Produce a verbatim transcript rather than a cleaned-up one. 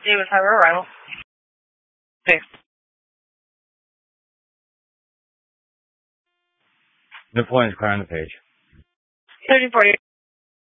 David Harbor arrival. Thanks. The point is clear on the page. thirty forty.